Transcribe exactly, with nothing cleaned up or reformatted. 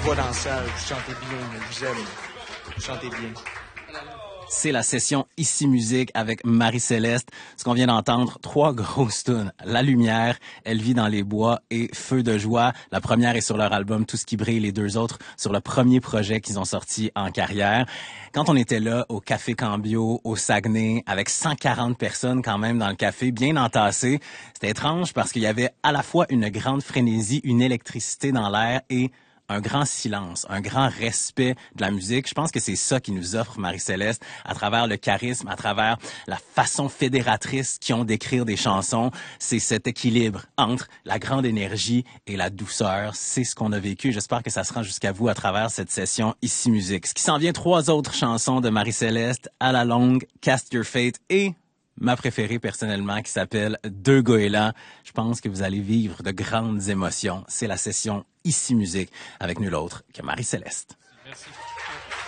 voix dans la salle, vous chantez bien, je vous aime. Vous chantez bien. C'est la session Ici Musique avec Marie-Céleste. Ce qu'on vient d'entendre, trois grosses tunes. La lumière, Elle vit dans les bois et Feu de joie. La première est sur leur album Tout ce qui brille, les deux autres sur le premier projet qu'ils ont sorti en carrière. Quand on était là au Café Cambio, au Saguenay, avec cent quarante personnes quand même dans le café, bien entassées, c'était étrange parce qu'il y avait à la fois une grande frénésie, une électricité dans l'air et un grand silence, un grand respect de la musique. Je pense que c'est ça qui nous offre Marie-Céleste à travers le charisme, à travers la façon fédératrice qu'ils ont d'écrire des chansons. C'est cet équilibre entre la grande énergie et la douceur. C'est ce qu'on a vécu. J'espère que ça se rend jusqu'à vous à travers cette session Ici Musique. Ce qui s'en vient, trois autres chansons de Marie-Céleste, À la longue, Cast Your Fate et ma préférée personnellement qui s'appelle Deux goélands. Je pense que vous allez vivre de grandes émotions. C'est la session Ici Musique avec nul autre que Marie-Céleste. Merci.